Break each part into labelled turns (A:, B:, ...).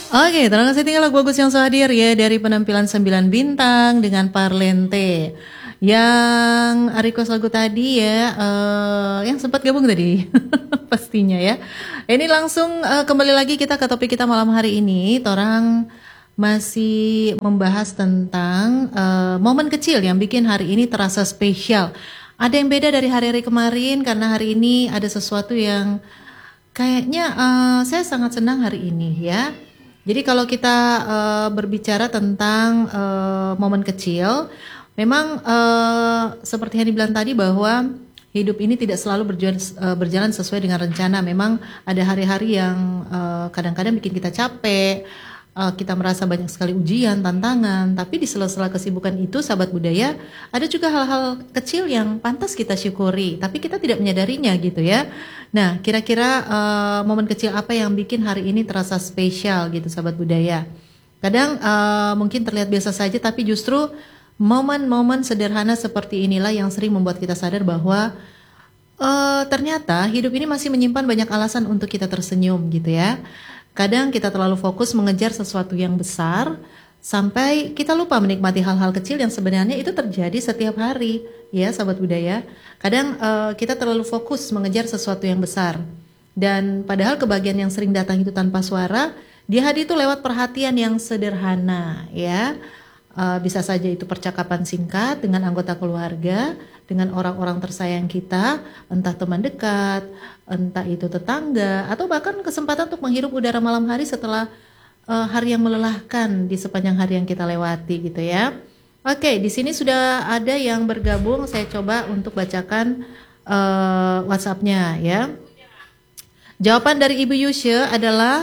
A: Oke, terima kasih tinggal lagu bagus yang sudah hadir ya dari penampilan 9 bintang dengan Parlente. Yang request lagu tadi ya, yang sempat gabung tadi, pastinya ya. Ini langsung kembali lagi kita ke topik kita malam hari ini. Torang masih membahas tentang momen kecil yang bikin hari ini terasa spesial. Ada yang beda dari hari-hari kemarin karena hari ini ada sesuatu yang kayaknya saya sangat senang hari ini ya. Jadi kalau kita berbicara tentang momen kecil, memang seperti yang dibilang tadi bahwa hidup ini tidak selalu berjalan sesuai dengan rencana. Memang ada hari-hari yang kadang-kadang bikin kita capek, kita merasa banyak sekali ujian, tantangan. Tapi di sela-sela kesibukan itu, sahabat budaya, ada juga hal-hal kecil yang pantas kita syukuri, tapi kita tidak menyadarinya gitu ya. Nah, kira-kira momen kecil apa yang bikin hari ini terasa spesial gitu, sahabat budaya? Kadang mungkin terlihat biasa saja, tapi justru momen-momen sederhana seperti inilah yang sering membuat kita sadar bahwa ternyata hidup ini masih menyimpan banyak alasan untuk kita tersenyum gitu ya. Kadang kita terlalu fokus mengejar sesuatu yang besar sampai kita lupa menikmati hal-hal kecil yang sebenarnya itu terjadi setiap hari ya, sahabat budaya. Kadang kita terlalu fokus mengejar sesuatu yang besar, dan padahal kebahagiaan yang sering datang itu tanpa suara, dia hadir itu lewat perhatian yang sederhana ya. Bisa saja itu percakapan singkat dengan anggota keluarga, dengan orang-orang tersayang kita, entah teman dekat, entah itu tetangga, atau bahkan kesempatan untuk menghirup udara malam hari setelah hari yang melelahkan di sepanjang hari yang kita lewati gitu ya. Oke, di sini sudah ada yang bergabung, saya coba untuk bacakan WhatsApp-nya ya. Jawaban dari Ibu Yusya adalah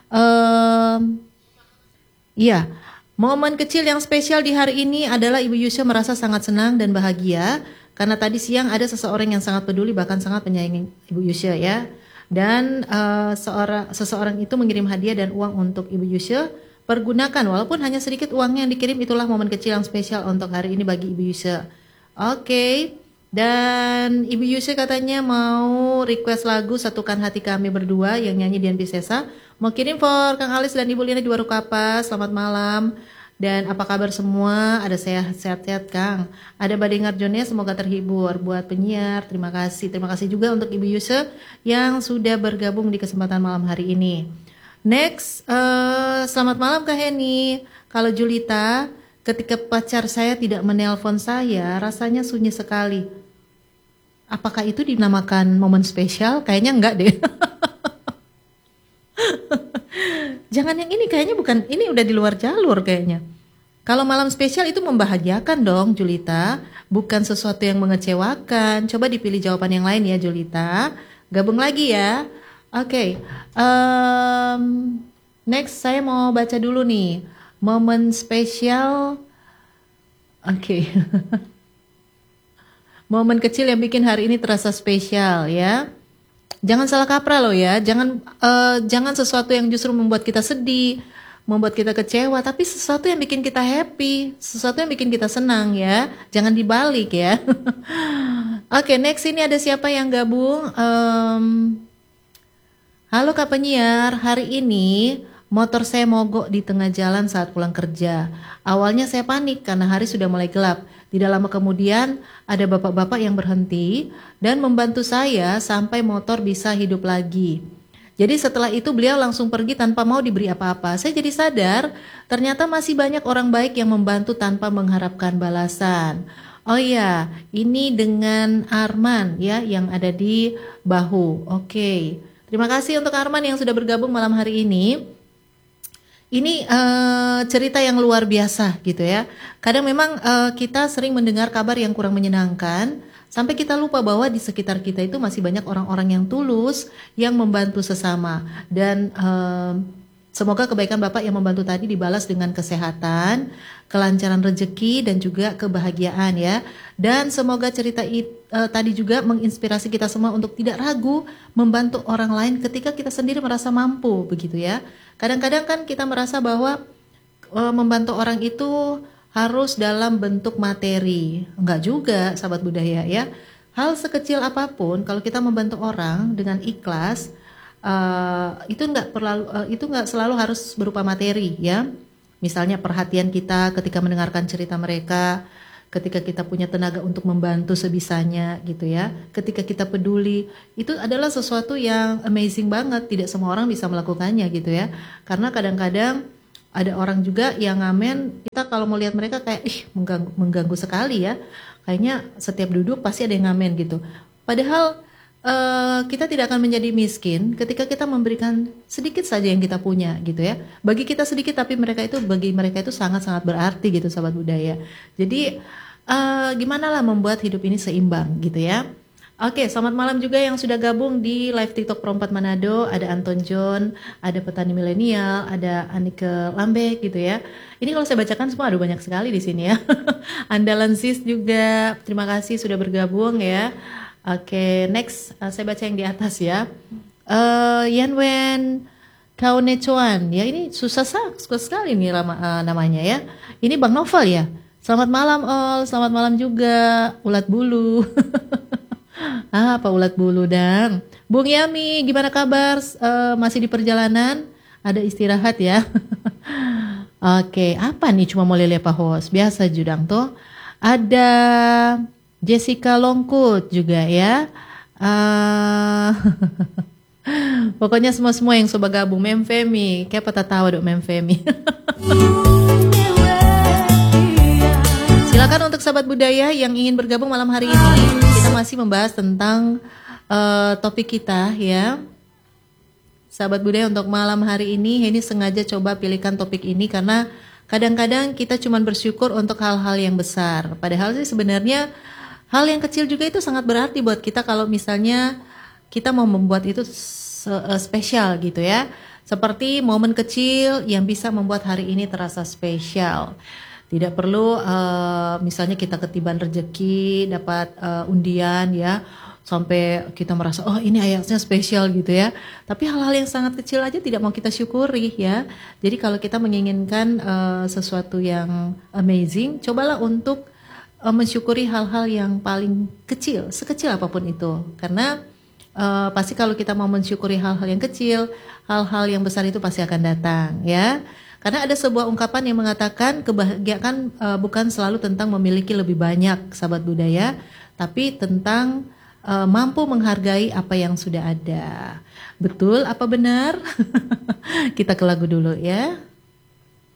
A: iya. Momen kecil yang spesial di hari ini adalah Ibu Yusya merasa sangat senang dan bahagia karena tadi siang ada seseorang yang sangat peduli, bahkan sangat menyayangi Ibu Yusya ya. Dan seseorang itu mengirim hadiah dan uang untuk Ibu Yusya. Pergunakan, walaupun hanya sedikit uangnya yang dikirim, itulah momen kecil yang spesial untuk hari ini bagi Ibu Yusya. Oke. Dan Ibu Yusya katanya mau request lagu Satukan Hati Kami Berdua yang nyanyi Dian Piscesa. Mau kirim for Kang Alis dan Ibu Lina di Warung Kapas. Selamat malam. Dan apa kabar semua? Ada sehat-sehat Kang. Ada Badengar Jonia, semoga terhibur. Buat penyiar, terima kasih. Terima kasih juga untuk Ibu Yusya yang sudah bergabung di kesempatan malam hari ini. Next, selamat malam Kak Heni. Kalau Julita, ketika pacar saya tidak menelpon saya, rasanya sunyi sekali. Apakah itu dinamakan momen spesial? Kayaknya enggak deh. Jangan yang ini, kayaknya bukan, ini udah di luar jalur kayaknya. Kalau malam spesial itu membahagiakan dong Julita, bukan sesuatu yang mengecewakan. Coba dipilih jawaban yang lain ya Julita. Gabung lagi ya. Oke. Next saya mau baca dulu nih. Momen spesial. Oke. Momen kecil yang bikin hari ini terasa spesial ya. Jangan salah kaprah loh ya, jangan sesuatu yang justru membuat kita sedih, membuat kita kecewa, tapi sesuatu yang bikin kita happy, sesuatu yang bikin kita senang ya, jangan dibalik ya. Oke, next ini ada siapa yang gabung? Halo Kak Penyiar, hari ini motor saya mogok di tengah jalan saat pulang kerja. Awalnya saya panik karena hari sudah mulai gelap. Tidak lama kemudian ada bapak-bapak yang berhenti dan membantu saya sampai motor bisa hidup lagi. Jadi setelah itu beliau langsung pergi tanpa mau diberi apa-apa. Saya jadi sadar ternyata masih banyak orang baik yang membantu tanpa mengharapkan balasan. Oh iya, ini dengan Arman ya yang ada di Bahu. Oke. Terima kasih untuk Arman yang sudah bergabung malam hari ini. Ini cerita yang luar biasa gitu ya. Kadang memang kita sering mendengar kabar yang kurang menyenangkan, sampai kita lupa bahwa di sekitar kita itu masih banyak orang-orang yang tulus, yang membantu sesama. Dan semoga kebaikan Bapak yang membantu tadi dibalas dengan kesehatan, kelancaran rezeki, dan juga kebahagiaan ya. Dan semoga cerita tadi juga menginspirasi kita semua untuk tidak ragu membantu orang lain ketika kita sendiri merasa mampu begitu ya. Kadang-kadang kan kita merasa bahwa membantu orang itu harus dalam bentuk materi. Enggak juga, sahabat budaya ya. Hal sekecil apapun, kalau kita membantu orang dengan ikhlas, Itu nggak selalu harus berupa materi ya. Misalnya perhatian kita ketika mendengarkan cerita mereka, ketika kita punya tenaga untuk membantu sebisanya gitu ya. Ketika kita peduli, itu adalah sesuatu yang amazing banget. Tidak semua orang bisa melakukannya gitu ya. Karena kadang-kadang ada orang juga yang ngamen, kita kalau mau lihat mereka kayak mengganggu sekali ya. Kayaknya setiap duduk pasti ada yang ngamen gitu. Padahal kita tidak akan menjadi miskin ketika kita memberikan sedikit saja yang kita punya gitu ya. Bagi kita sedikit tapi bagi mereka itu sangat-sangat berarti gitu sahabat budaya. Jadi gimana lah membuat hidup ini seimbang gitu ya. Oke, selamat malam juga yang sudah gabung di live TikTok Perempat Manado. Ada Anton John, ada Petani Milenial, ada Anike Lambek gitu ya. Ini kalau saya bacakan semua ada banyak sekali di sini ya. Andalan Sis juga, terima kasih sudah bergabung ya. Oke, next saya baca yang di atas ya. Yanwen Kaunechuan, ya ini susah sekali nih namanya ya. Ini Bang Novel ya. Selamat malam all, selamat malam juga ulat bulu. Apa ulat bulu dang? Bung Yami, gimana kabar? Masih di perjalanan? Ada istirahat ya? Oke, apa nih cuma mau lele apa host? Biasa judang tuh. Ada Jessica Longkut juga ya. Pokoknya semua yang coba gabung Mem Femi, kayak patah tawa dok Mem Femi. Silakan untuk sahabat budaya yang ingin bergabung malam hari ini. Kita masih membahas tentang topik kita ya. Sahabat budaya untuk malam hari ini sengaja coba pilihkan topik ini karena kadang-kadang kita cuma bersyukur untuk hal-hal yang besar. Padahal sih sebenarnya hal yang kecil juga itu sangat berarti buat kita kalau misalnya kita mau membuat itu spesial gitu ya. Seperti momen kecil yang bisa membuat hari ini terasa spesial. Tidak perlu misalnya kita ketiban rezeki, dapat undian ya, sampai kita merasa oh ini ayatnya spesial gitu ya. Tapi hal-hal yang sangat kecil aja tidak mau kita syukuri ya. Jadi kalau kita menginginkan sesuatu yang amazing, cobalah untuk mensyukuri hal-hal yang paling kecil, sekecil apapun itu. Karena pasti kalau kita mau mensyukuri hal-hal yang kecil, hal-hal yang besar itu pasti akan datang ya. Karena ada sebuah ungkapan yang mengatakan kebahagiaan bukan selalu tentang memiliki lebih banyak sahabat budaya, tapi tentang mampu menghargai apa yang sudah ada. Betul apa benar? Kita ke lagu dulu ya.